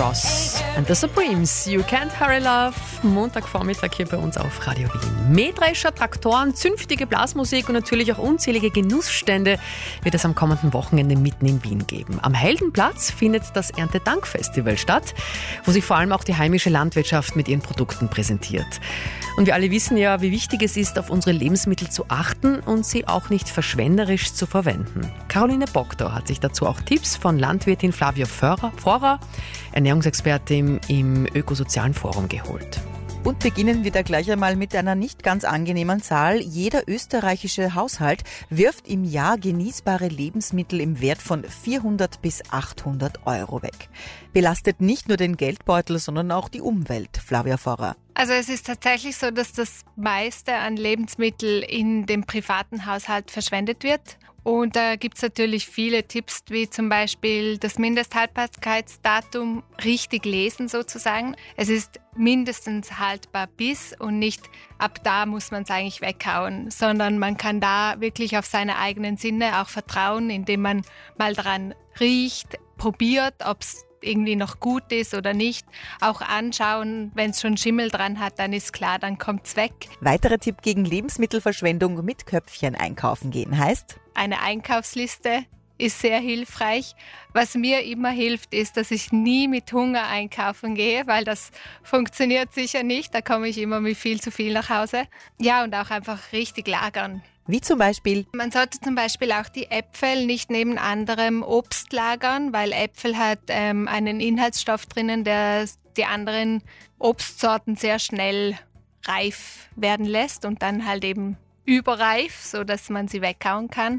Ross and the Supremes. You Can't Hurry Love. Montagvormittag hier bei uns auf Radio Wien. Mähdrescher, Traktoren, zünftige Blasmusik und natürlich auch unzählige Genussstände wird es am kommenden Wochenende mitten in Wien geben. Am Heldenplatz findet das Erntedankfestival statt, wo sich vor allem auch die heimische Landwirtschaft mit ihren Produkten präsentiert. Und wir alle wissen ja, wie wichtig es ist, auf unsere Lebensmittel zu achten und sie auch nicht verschwenderisch zu verwenden. Caroline Bogdor hat sich dazu auch Tipps von Landwirtin Flavia Forer, Ernährungsexpertin im Ökosozialen Forum, geholt. Und beginnen wir da gleich einmal mit einer nicht ganz angenehmen Zahl. Jeder österreichische Haushalt wirft im Jahr genießbare Lebensmittel im Wert von 400 bis 800 Euro weg. Belastet nicht nur den Geldbeutel, sondern auch die Umwelt. Flavia Forer. Also es ist tatsächlich so, dass das meiste an Lebensmitteln in dem privaten Haushalt verschwendet wird. Und da gibt es natürlich viele Tipps, wie zum Beispiel das Mindesthaltbarkeitsdatum richtig lesen sozusagen. Es ist mindestens haltbar bis und nicht ab da muss man es eigentlich weghauen, sondern man kann da wirklich auf seine eigenen Sinne auch vertrauen, indem man mal dran riecht, probiert, ob es irgendwie noch gut ist oder nicht. Auch anschauen, wenn es schon Schimmel dran hat, dann ist klar, dann kommt es weg. Weiterer Tipp gegen Lebensmittelverschwendung: mit Köpfchen einkaufen gehen heißt? Eine Einkaufsliste ist sehr hilfreich. Was mir immer hilft, ist, dass ich nie mit Hunger einkaufen gehe, weil das funktioniert sicher nicht. Da komme ich immer mit viel zu viel nach Hause. Ja, und auch einfach richtig lagern. Wie zum Beispiel? Man sollte zum Beispiel auch die Äpfel nicht neben anderem Obst lagern, weil Äpfel hat einen Inhaltsstoff drinnen, der die anderen Obstsorten sehr schnell reif werden lässt und dann halt eben überreif, sodass man sie weghauen kann.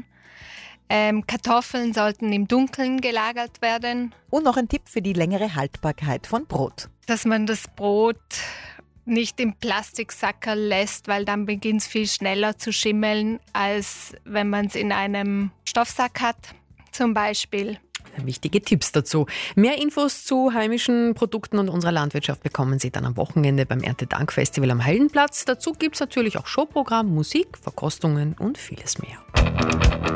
Kartoffeln sollten im Dunkeln gelagert werden. Und noch ein Tipp für die längere Haltbarkeit von Brot. Dass man das Brot nicht im Plastiksackerl lässt, weil dann beginnt es viel schneller zu schimmeln, als wenn man es in einem Stoffsack hat, zum Beispiel. Wichtige Tipps dazu. Mehr Infos zu heimischen Produkten und unserer Landwirtschaft bekommen Sie dann am Wochenende beim Erntedankfestival am Heldenplatz. Dazu gibt es natürlich auch Showprogramm, Musik, Verkostungen und vieles mehr.